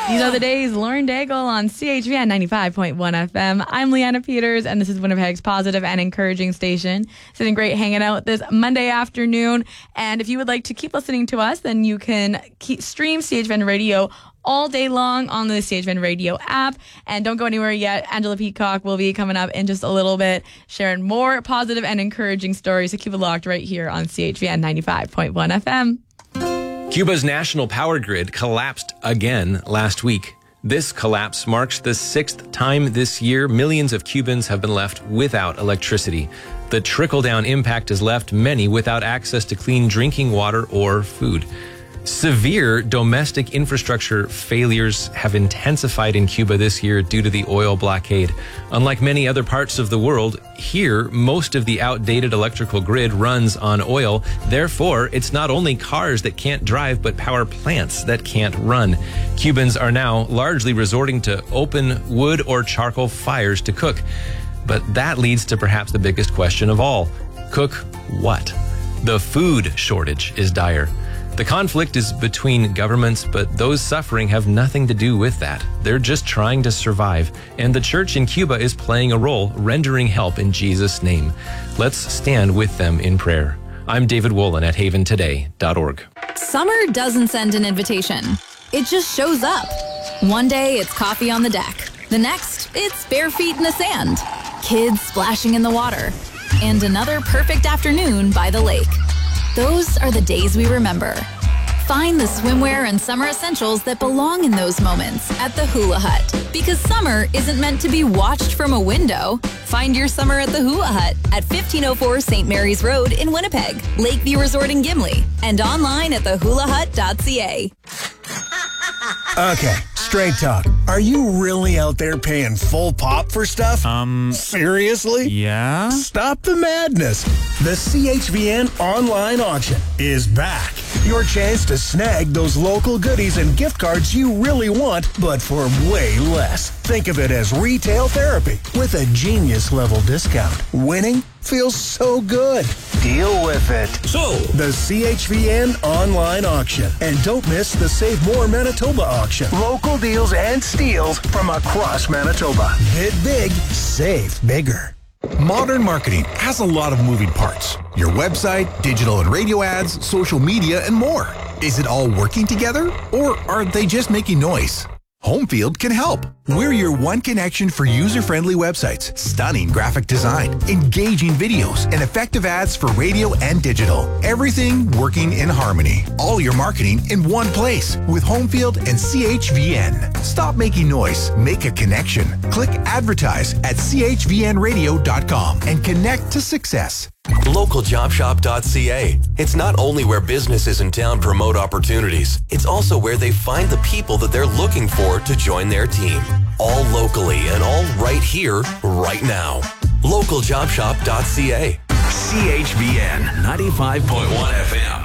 These are the days. Lauren Daigle on CHVN 95.1 FM. I'm Leanna Peters, and this is Winnipeg's positive and encouraging station. Sitting great hanging out this Monday afternoon. And if you would like to keep listening to us, then you can stream CHVN Radio all day long on the CHVN Radio app. And don't go anywhere yet. Angela Peacock will be coming up in just a little bit, sharing more positive and encouraging stories. So keep it locked right here on CHVN 95.1 FM. Cuba's national power grid collapsed again last week. This collapse marks the 6th time this year millions of Cubans have been left without electricity. The trickle-down impact has left many without access to clean drinking water or food. Severe domestic infrastructure failures have intensified in Cuba this year due to the oil blockade. Unlike many other parts of the world, here, most of the outdated electrical grid runs on oil. Therefore, it's not only cars that can't drive, but power plants that can't run. Cubans are now largely resorting to open wood or charcoal fires to cook. But that leads to perhaps the biggest question of all. Cook what? The food shortage is dire. The conflict is between governments, but those suffering have nothing to do with that. They're just trying to survive, and the church in Cuba is playing a role, rendering help in Jesus' name. Let's stand with them in prayer. I'm David Wolin at haventoday.org. Summer doesn't send an invitation. It just shows up. One day, it's coffee on the deck. The next, it's bare feet in the sand. Kids splashing in the water. And another perfect afternoon by the lake. Those are the days we remember. Find the swimwear and summer essentials that belong in those moments at the Hula Hut. Because summer isn't meant to be watched from a window. Find your summer at the Hula Hut at 1504 St. Mary's Road in Winnipeg, Lakeview Resort in Gimli, and online at thehulahut.ca. Okay, straight talk. Are you really out there paying full pop for stuff? Seriously? Yeah? Stop the madness. The CHVN online auction is back. Your chance to snag those local goodies and gift cards you really want, but for way less. Think of it as retail therapy with a genius level discount. Winning feels so good. Deal with it. So, the CHVN online auction. And don't miss the Save More Manitoba auction. Local deals and steals from across Manitoba. Bid big, save bigger. Modern marketing has a lot of moving parts. Your website, digital and radio ads, social media, and more. Is it all working together, or are they just making noise? Homefield can help. We're your one connection for user-friendly websites, stunning graphic design, engaging videos, and effective ads for radio and digital. Everything working in harmony. All your marketing in one place with Homefield and CHVN. Stop making noise. Make a connection. Click advertise at chvnradio.com and connect to success. LocalJobShop.ca. It's not only where businesses in town promote opportunities, it's also where they find the people that they're looking for to join their team. All locally and all right here, right now. LocalJobShop.ca. CHVN 95.1 FM.